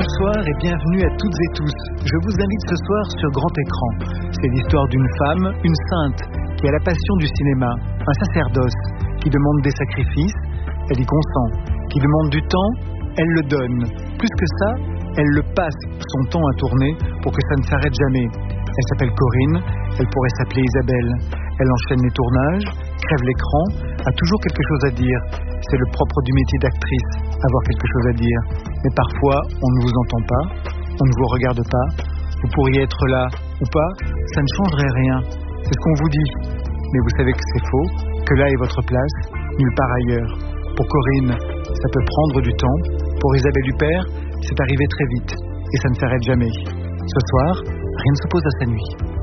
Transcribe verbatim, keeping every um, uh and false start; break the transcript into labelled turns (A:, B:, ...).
A: Bonsoir et bienvenue à toutes et tous. Je vous invite ce soir sur grand écran. C'est l'histoire d'une femme, une sainte, qui a la passion du cinéma, un sacerdoce, qui demande des sacrifices, elle y consent, qui demande du temps, elle le donne. Plus que ça, elle le passe son temps à tourner pour que ça ne s'arrête jamais. Elle s'appelle Corinne, elle pourrait s'appeler Isabelle. Elle enchaîne les tournages, crève l'écran, a toujours quelque chose à dire. C'est le propre du métier d'actrice, avoir quelque chose à dire. Mais parfois, on ne vous entend pas, on ne vous regarde pas. Vous pourriez être là ou pas, ça ne changerait rien. C'est ce qu'on vous dit. Mais vous savez que c'est faux, que là est votre place, nulle part ailleurs. Pour Corinne, ça peut prendre du temps. Pour Isabelle Huppert, c'est arrivé très vite. Et ça ne s'arrête jamais. Ce soir, rien ne s'oppose à sa nuit.